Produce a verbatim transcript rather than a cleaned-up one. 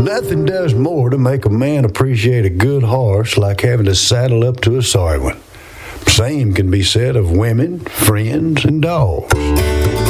Nothing does more to make a man appreciate a good horse like having to saddle up to a sorry one. Same can be said of women, friends, and dogs.